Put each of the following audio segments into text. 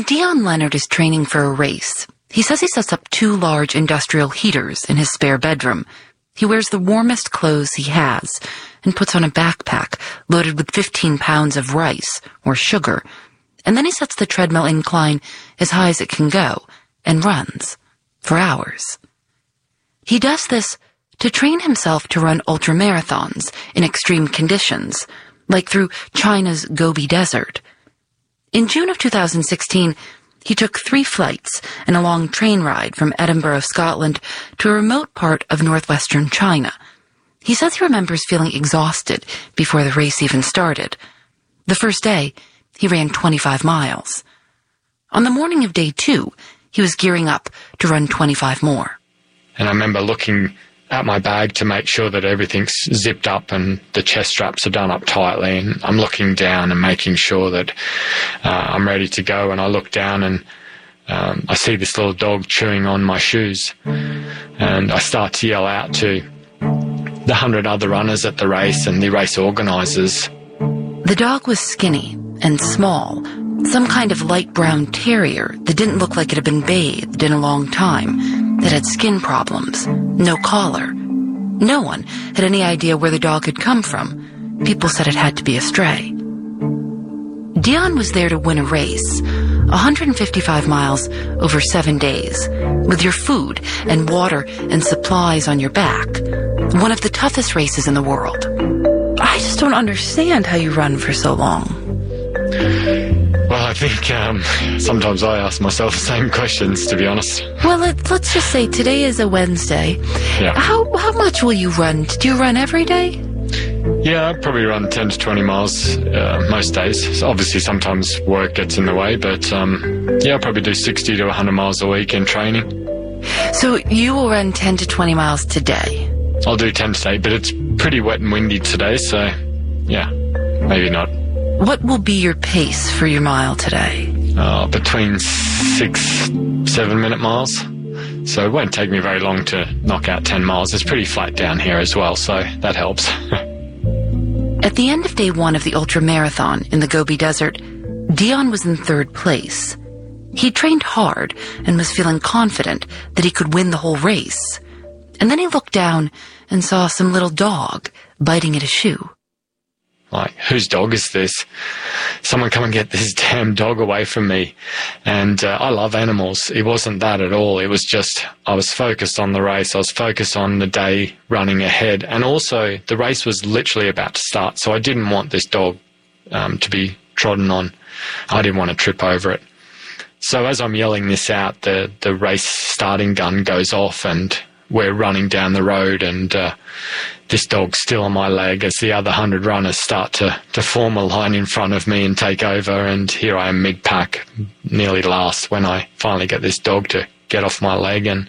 When Dion Leonard is training for a race, he says he sets up 2 large industrial heaters in his spare bedroom. He wears the warmest clothes he has and puts on a backpack loaded with 15 pounds of rice or sugar. And then he sets the treadmill incline as high as it can go and runs for hours. He does this to train himself to run ultramarathons in extreme conditions, like through China's Gobi Desert. In June of 2016, he took 3 flights and a long train ride from Edinburgh, Scotland, to a remote part of northwestern China. He says he remembers feeling exhausted before the race even started. The first day, he ran 25 miles. On the morning of day 2, he was gearing up to run 25 more. And I remember looking at my bag to make sure that everything's zipped up and the chest straps are done up tightly, and I'm looking down and making sure that I'm ready to go. And I look down and I see this little dog chewing on my shoes, and I start to yell out to the 100 other runners at the race and the race organisers. The dog was skinny and small, some kind of light brown terrier that didn't look like it had been bathed in a long time, that had skin problems, no collar. No one had any idea where the dog had come from. People said it had to be a stray. Dion was there to win a race, 155 miles over 7 days, with your food and water and supplies on your back. One of the toughest races in the world. I just don't understand how you run for so long. Well, I think sometimes I ask myself the same questions, to be honest. Well, let's just say today is a Wednesday. Yeah. How much will you run? Do you run every day? Yeah, I probably run 10 to 20 miles most days. So obviously, sometimes work gets in the way, but yeah, I probably do 60 to 100 miles a week in training. So you will run 10 to 20 miles today? I'll do 10 today, but it's pretty wet and windy today, so yeah, maybe not. What will be your pace for your mile today? Between 6-7 minute miles. So it won't take me very long to knock out 10 miles. It's pretty flat down here as well, so that helps. At the end of day 1 of the ultramarathon in the Gobi Desert, Dion was in 3rd place. He trained hard and was feeling confident that he could win the whole race. And then he looked down and saw some little dog biting at a shoe. Like, whose dog is this? Someone come and get this damn dog away from me. And I love animals. It wasn't that at all. It was just, I was focused on the race. I was focused on the day running ahead. And also, the race was literally about to start. So I didn't want this dog to be trodden on. I didn't want to trip over it. So as I'm yelling this out, the race starting gun goes off and we're running down the road, and this dog's still on my leg as the other 100 runners start to form a line in front of me and take over, and here I am mid-pack, nearly last, when I finally get this dog to get off my leg. And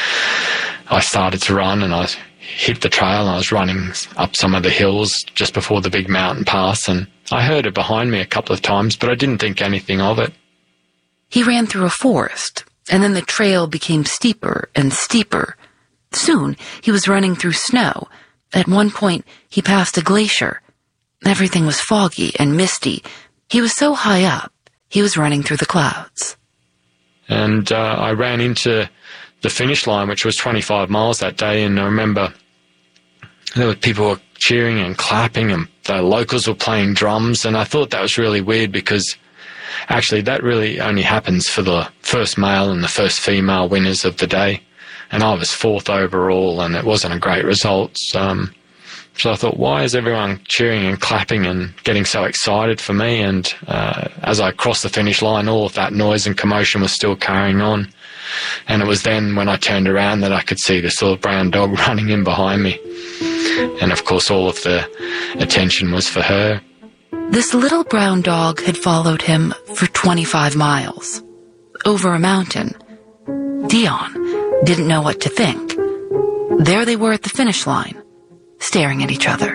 I started to run, and I hit the trail, and I was running up some of the hills just before the big mountain pass, and I heard it behind me a couple of times, but I didn't think anything of it. He ran through a forest, and then the trail became steeper and steeper. Soon, he was running through snow. At one point, he passed a glacier. Everything was foggy and misty. He was so high up, he was running through the clouds. And I ran into the finish line, which was 25 miles that day, and I remember there were people were cheering and clapping, and the locals were playing drums, and I thought that was really weird because actually that really only happens for the first male and the first female winners of the day. And I was 4th overall, and it wasn't a great result. So I thought, why is everyone cheering and clapping and getting so excited for me? And as I crossed the finish line, all of that noise and commotion was still carrying on. And it was then when I turned around that I could see this little brown dog running in behind me. And of course, all of the attention was for her. This little brown dog had followed him for 25 miles, over a mountain. Dion didn't know what to think. There they were at the finish line, staring at each other.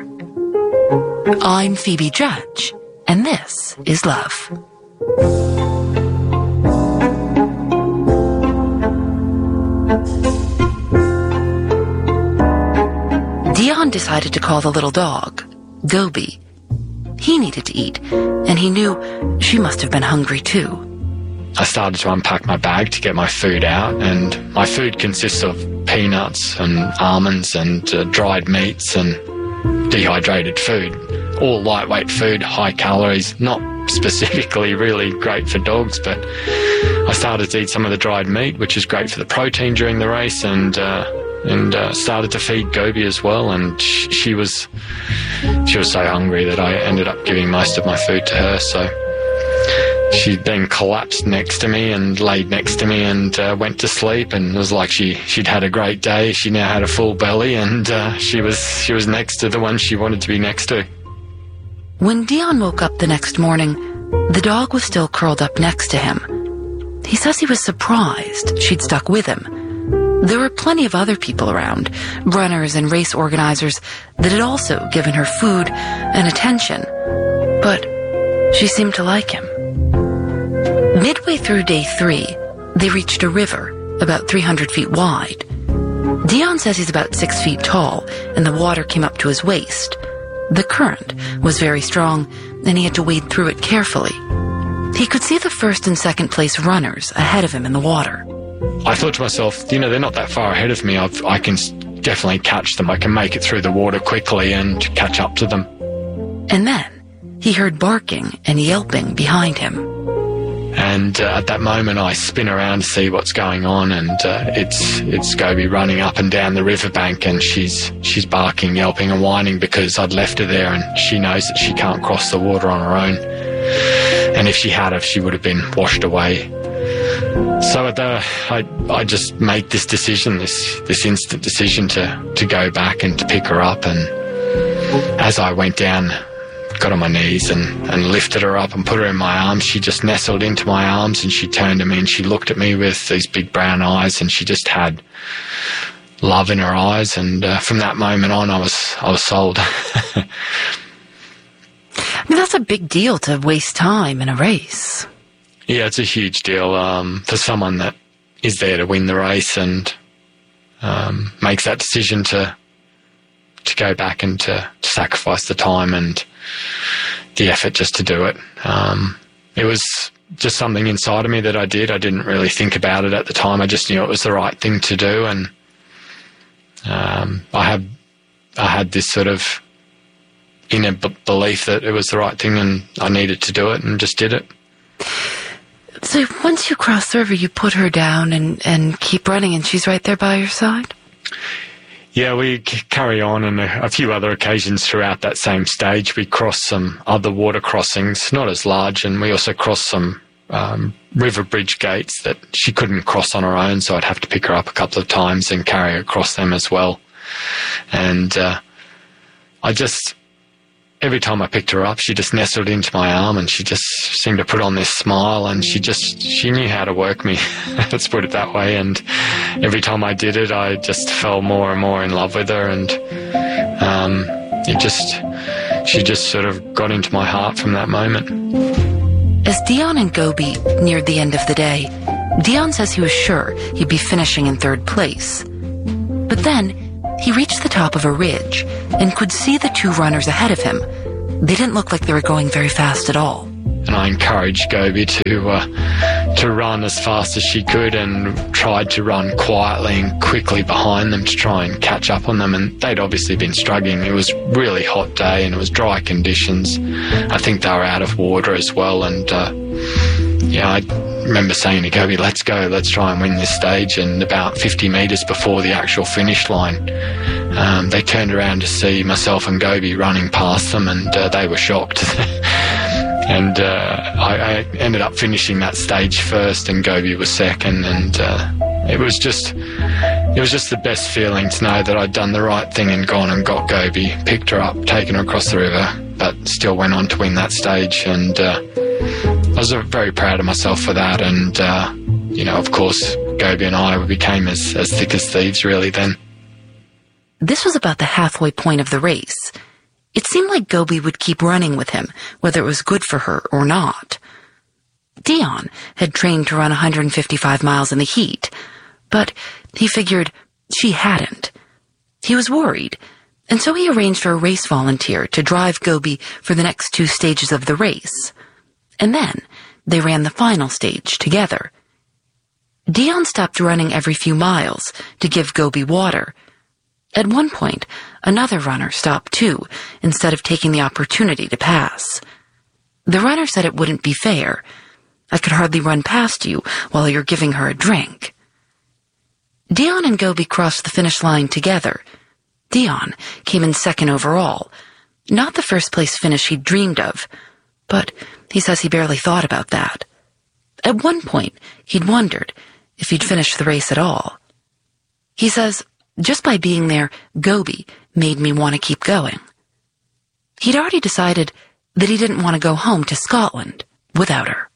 I'm Phoebe Judge, and this is Love. Dion decided to call the little dog Gobi. He needed to eat, and he knew she must have been hungry too. I started to unpack my bag to get my food out, and my food consists of peanuts and almonds and dried meats and dehydrated food. All lightweight food, high calories, not specifically really great for dogs, but I started to eat some of the dried meat, which is great for the protein during the race, and started to feed Gobi as well, and she was so hungry that I ended up giving most of my food to her. So she then collapsed next to me and laid next to me and went to sleep, and it was like she'd had a great day. She now had a full belly, and she was next to the one she wanted to be next to. When Dion woke up the next morning, the dog was still curled up next to him. He says he was surprised she'd stuck with him. There were plenty of other people around, runners and race organizers, that had also given her food and attention, but she seemed to like him. Midway through day 3, they reached a river about 300 feet wide. Dion says he's about 6 feet tall, and the water came up to his waist. The current was very strong, and he had to wade through it carefully. He could see the first and second place runners ahead of him in the water. I thought to myself, they're not that far ahead of me. I can definitely catch them. I can make it through the water quickly and catch up to them. And then he heard barking and yelping behind him. And at that moment, I spin around to see what's going on, and it's Gobi running up and down the riverbank, and she's barking, yelping, and whining because I'd left her there, and she knows that she can't cross the water on her own. And if she had, she would have been washed away. So I just made this decision, this instant decision to go back and to pick her up. And as I went down, got on my knees and lifted her up and put her in my arms, she just nestled into my arms, and she turned to me and she looked at me with these big brown eyes, and she just had love in her eyes. And from that moment on, I was sold. I mean, that's a big deal to waste time in a race. Yeah, it's a huge deal for someone that is there to win the race and makes that decision to go back and to sacrifice the time and the effort just to do it. It was just something inside of me that I did. I didn't really think about it at the time. I just knew it was the right thing to do, and I had this sort of inner belief that it was the right thing and I needed to do it, and just did it. So once you cross the river, you put her down and keep running, and she's right there by your side? Yeah, we carry on, and a few other occasions throughout that same stage. We crossed some other water crossings, not as large, and we also crossed some river bridge gates that she couldn't cross on her own, so I'd have to pick her up a couple of times and carry her across them as well. And every time I picked her up, she just nestled into my arm, and she just seemed to put on this smile, and she knew how to work me, let's put it that way. And every time I did it, I just fell more and more in love with her, and she just sort of got into my heart from that moment. As Dion and Gobi neared the end of the day, Dion says he was sure he'd be finishing in 3rd place. But then he reached the top of a ridge and could see the 2 runners ahead of him. They didn't look like they were going very fast at all. And I encouraged Gobi to run as fast as she could, and tried to run quietly and quickly behind them to try and catch up on them. And they'd obviously been struggling. It was a really hot day and it was dry conditions. I think they were out of water as well. And I remember saying to Gobi, let's go, let's try and win this stage. And about 50 metres before the actual finish line, they turned around to see myself and Gobi running past them, and they were shocked. And I ended up finishing that stage first, and Gobi was second. And it was just the best feeling to know that I'd done the right thing and gone and got Gobi, picked her up, taken her across the river, but still went on to win that stage. And I was very proud of myself for that. And, of course, Gobi and I became as thick as thieves really then. This was about the halfway point of the race. It seemed like Gobi would keep running with him, whether it was good for her or not. Dion had trained to run 155 miles in the heat, but he figured she hadn't. He was worried, and so he arranged for a race volunteer to drive Gobi for the next 2 stages of the race. And then they ran the final stage together. Dion stopped running every few miles to give Gobi water. At one point, another runner stopped too, instead of taking the opportunity to pass. The runner said it wouldn't be fair. I could hardly run past you while you're giving her a drink. Dion and Gobi crossed the finish line together. Dion came in second overall. Not the first place finish he'd dreamed of, but he says he barely thought about that. At one point, he'd wondered if he'd finish the race at all. He says, just by being there, Gobi made me want to keep going. He'd already decided that he didn't want to go home to Scotland without her.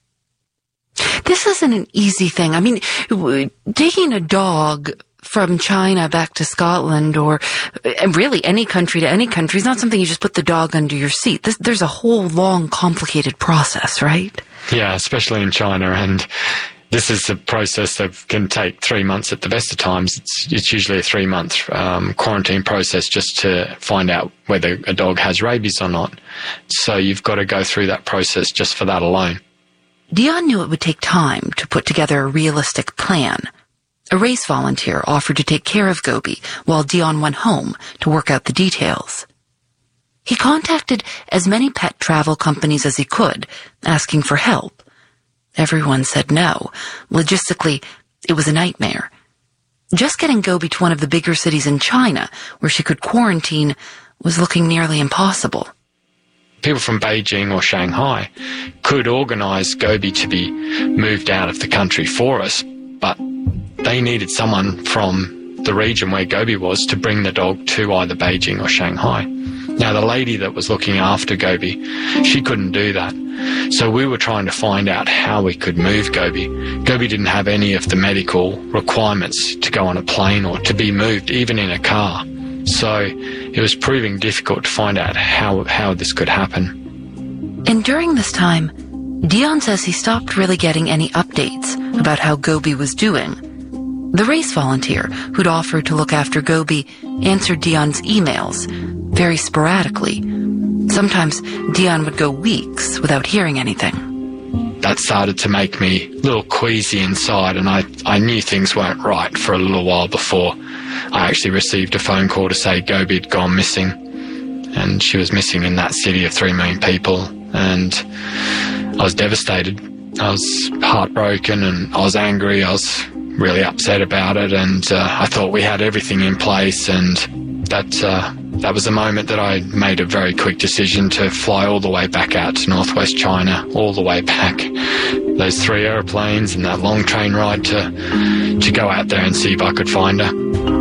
This isn't an easy thing. I mean, taking a dog from China back to Scotland, or really any country to any country, is not something you just put the dog under your seat. There's a whole long, complicated process, right? Yeah, especially in China. And this is a process that can take 3 months at the best of times. It's usually a 3-month quarantine process just to find out whether a dog has rabies or not. So you've got to go through that process just for that alone. Dion knew it would take time to put together a realistic plan. A race volunteer offered to take care of Gobi while Dion went home to work out the details. He contacted as many pet travel companies as he could, asking for help. Everyone said no. Logistically, it was a nightmare. Just getting Gobi to one of the bigger cities in China, where she could quarantine, was looking nearly impossible. People from Beijing or Shanghai could organise Gobi to be moved out of the country for us, but they needed someone from the region where Gobi was to bring the dog to either Beijing or Shanghai. Now, the lady that was looking after Gobi, she couldn't do that. So we were trying to find out how we could move Gobi. Gobi didn't have any of the medical requirements to go on a plane or to be moved, even in a car. So it was proving difficult to find out how this could happen. And during this time, Dion says he stopped really getting any updates about how Gobi was doing. The race volunteer who'd offered to look after Gobi answered Dion's emails very sporadically. Sometimes Dion would go weeks without hearing anything. That started to make me a little queasy inside, and I knew things weren't right for a little while before I actually received a phone call to say Gobi had gone missing, and she was missing in that city of 3 million people, and I was devastated. I was heartbroken and I was angry. I was really upset about it, and I thought we had everything in place, and that was a moment that I made a very quick decision to fly all the way back out to northwest China, all the way back. Those 3 airplanes and that long train ride to go out there and see if I could find her.